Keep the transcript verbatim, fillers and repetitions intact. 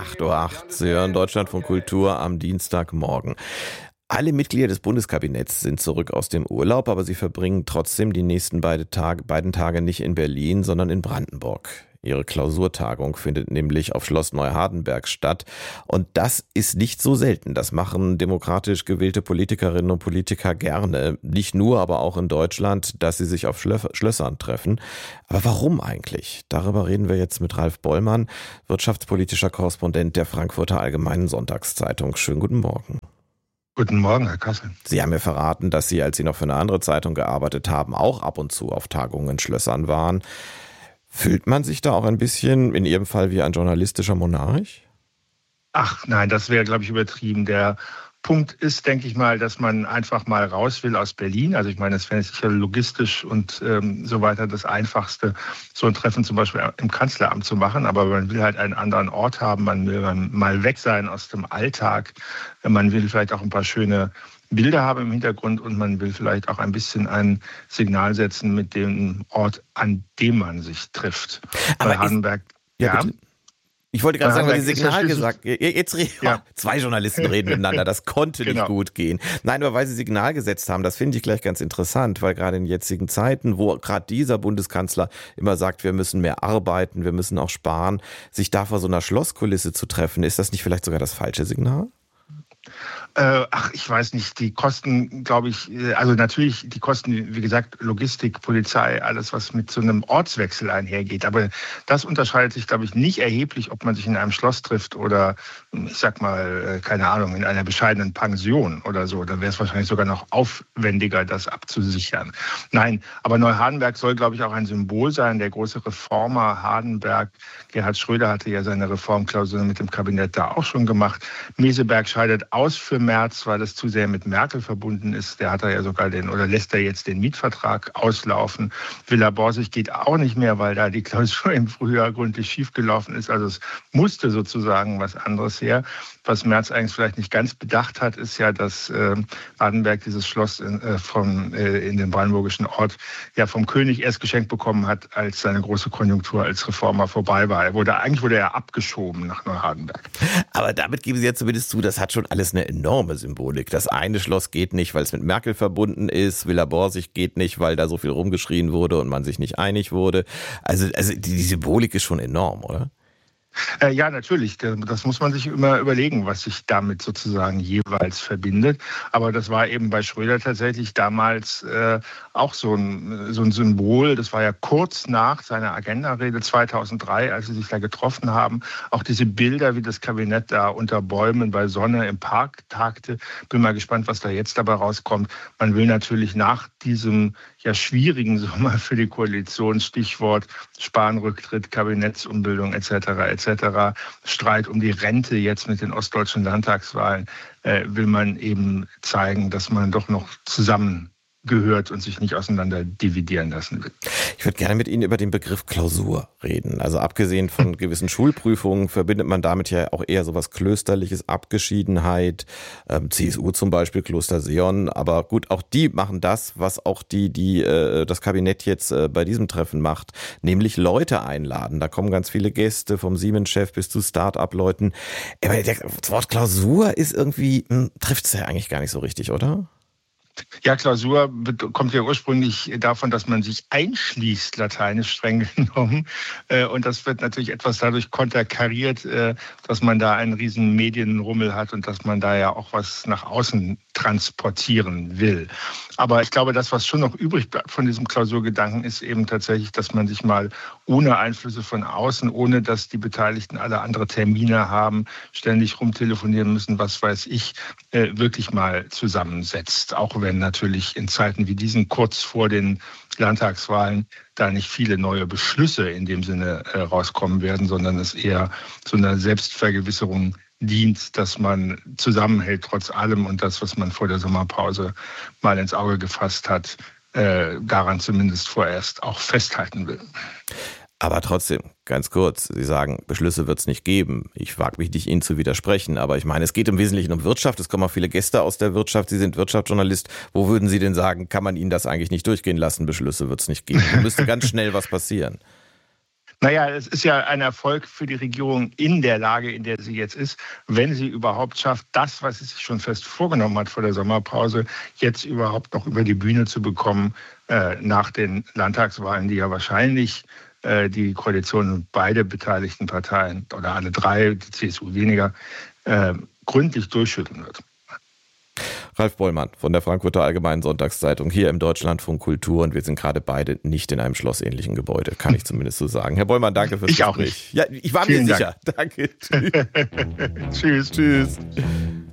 acht Uhr acht. Sie hören Deutschlandfunk Kultur am Dienstagmorgen. Alle Mitglieder des Bundeskabinetts sind zurück aus dem Urlaub, aber sie verbringen trotzdem die nächsten beide Tage, beiden Tage nicht in Berlin, sondern in Brandenburg. Ihre Klausurtagung findet nämlich auf Schloss Neuhardenberg statt. Und das ist nicht so selten. Das machen demokratisch gewählte Politikerinnen und Politiker gerne. Nicht nur, aber auch in Deutschland, dass sie sich auf Schlössern treffen. Aber warum eigentlich? Darüber reden wir jetzt mit Ralf Bollmann, wirtschaftspolitischer Korrespondent der Frankfurter Allgemeinen Sonntagszeitung. Schönen guten Morgen. Guten Morgen, Herr Kassel. Sie haben mir verraten, dass Sie, als Sie noch für eine andere Zeitung gearbeitet haben, auch ab und zu auf Tagungen in Schlössern waren. Fühlt man sich da auch ein bisschen, in Ihrem Fall, wie ein journalistischer Monarch? Ach nein, das wäre, glaube ich, übertrieben. Der Punkt ist, denke ich mal, dass man einfach mal raus will aus Berlin. Also ich meine, es wäre sicher logistisch und ähm, so weiter das Einfachste, so ein Treffen zum Beispiel im Kanzleramt zu machen. Aber man will halt einen anderen Ort haben, man will mal weg sein aus dem Alltag. Man will vielleicht auch ein paar schöne Bilder haben im Hintergrund und man will vielleicht auch ein bisschen ein Signal setzen mit dem Ort, an dem man sich trifft. Aber Bei Hardenberg, ja, ja. Ich wollte gerade sagen, weil Sie Hardenberg Signal ist gesagt jetzt reden ja. Zwei Journalisten reden miteinander, das konnte genau. nicht gut gehen. Nein, aber weil Sie Signal gesetzt haben, das finde ich gleich ganz interessant, weil gerade in jetzigen Zeiten, wo gerade dieser Bundeskanzler immer sagt, wir müssen mehr arbeiten, wir müssen auch sparen, sich da vor so einer Schlosskulisse zu treffen, ist das nicht vielleicht sogar das falsche Signal? Äh, ach, ich weiß nicht, die Kosten, glaube ich, also natürlich die Kosten, wie gesagt, Logistik, Polizei, alles, was mit so einem Ortswechsel einhergeht. Aber das unterscheidet sich, glaube ich, nicht erheblich, ob man sich in einem Schloss trifft oder, ich sag mal, keine Ahnung, in einer bescheidenen Pension oder so. Da wäre es wahrscheinlich sogar noch aufwendiger, das abzusichern. Nein, aber Neuhardenberg soll, glaube ich, auch ein Symbol sein. Der große Reformer Hardenberg, Gerhard Schröder hatte ja seine Reformklausel mit dem Kabinett da auch schon gemacht. Meseberg scheidet aus für Merz, weil das zu sehr mit Merkel verbunden ist. Der hat er ja sogar den, oder lässt er jetzt den Mietvertrag auslaufen. Villa Borsig geht auch nicht mehr, weil da die Klausur im Frühjahr gründlich schiefgelaufen ist. Also es musste sozusagen was anderes her. Was Merz eigentlich vielleicht nicht ganz bedacht hat, ist ja, dass äh, Hardenberg dieses Schloss in, äh, von, äh, in den brandenburgischen Ort ja vom König erst geschenkt bekommen hat, als seine große Konjunktur als Reformer vorbei war. Er wurde, eigentlich wurde er abgeschoben nach Neuhardenberg. Aber damit geben Sie ja zumindest zu, das hat schon alles eine enorme Symbolik. Das eine Schloss geht nicht, weil es mit Merkel verbunden ist. Villa Borsig geht nicht, weil da so viel rumgeschrien wurde und man sich nicht einig wurde. Also, also die, die Symbolik ist schon enorm, oder? Äh, ja, natürlich. Das muss man sich immer überlegen, was sich damit sozusagen jeweils verbindet. Aber das war eben bei Schröder tatsächlich damals äh, auch so ein, so ein Symbol. Das war ja kurz nach seiner Agenda-Rede zweitausenddrei, als sie sich da getroffen haben. Auch diese Bilder, wie das Kabinett da unter Bäumen bei Sonne im Park tagte. Bin mal gespannt, was da jetzt dabei rauskommt. Man will natürlich nach diesem ja schwierigen Sommer für die Koalition, Stichwort Spahn-Rücktritt, Kabinettsumbildung et cetera et cetera, Streit um die Rente jetzt mit den ostdeutschen Landtagswahlen, äh, will man eben zeigen, dass man doch noch zusammen gehört und sich nicht auseinander dividieren lassen will. Ich würde gerne mit Ihnen über den Begriff Klausur reden. Also abgesehen von gewissen Schulprüfungen verbindet man damit ja auch eher sowas Klösterliches, Abgeschiedenheit, ähm, C S U zum Beispiel, Kloster Sion. Aber gut, auch die machen das, was auch die, die äh, das Kabinett jetzt äh, bei diesem Treffen macht, nämlich Leute einladen. Da kommen ganz viele Gäste, vom Siemens-Chef bis zu Start-up-Leuten. Aber das Wort Klausur ist irgendwie, trifft es ja eigentlich gar nicht so richtig, oder? Ja, Klausur kommt ja ursprünglich davon, dass man sich einschließt, lateinisch streng genommen. Und das wird natürlich etwas dadurch konterkariert, dass man da einen riesen Medienrummel hat und dass man da ja auch was nach außen transportieren will. Aber ich glaube, das, was schon noch übrig bleibt von diesem Klausurgedanken, ist eben tatsächlich, dass man sich mal ohne Einflüsse von außen, ohne dass die Beteiligten alle andere Termine haben, ständig rumtelefonieren müssen, was weiß ich, wirklich mal zusammensetzt. Auch wenn natürlich in Zeiten wie diesen, kurz vor den Landtagswahlen, da nicht viele neue Beschlüsse in dem Sinne äh, rauskommen werden, sondern es eher zu einer Selbstvergewisserung dient, dass man zusammenhält trotz allem und das, was man vor der Sommerpause mal ins Auge gefasst hat, äh, daran zumindest vorerst auch festhalten will. Aber trotzdem, ganz kurz, Sie sagen, Beschlüsse wird es nicht geben. Ich wage mich nicht, Ihnen zu widersprechen, aber ich meine, es geht im Wesentlichen um Wirtschaft. Es kommen auch viele Gäste aus der Wirtschaft. Sie sind Wirtschaftsjournalist. Wo würden Sie denn sagen, kann man Ihnen das eigentlich nicht durchgehen lassen? Beschlüsse wird es nicht geben. Da müsste ganz schnell was passieren. Naja, es ist ja ein Erfolg für die Regierung in der Lage, in der sie jetzt ist, wenn sie überhaupt schafft, das, was sie sich schon fest vorgenommen hat vor der Sommerpause, jetzt überhaupt noch über die Bühne zu bekommen, äh, nach den Landtagswahlen, die ja wahrscheinlich äh, die Koalition und beide beteiligten Parteien oder alle drei, die C S U weniger, äh, gründlich durchschütteln wird. Ralf Bollmann von der Frankfurter Allgemeinen Sonntagszeitung hier im Deutschlandfunk Kultur, und wir sind gerade beide nicht in einem schlossähnlichen Gebäude, kann ich zumindest so sagen. Herr Bollmann, danke fürs ich Gespräch. Auch nicht. Ja, ich war Vielen mir Dank. sicher. Danke. Tschüss. Tschüss.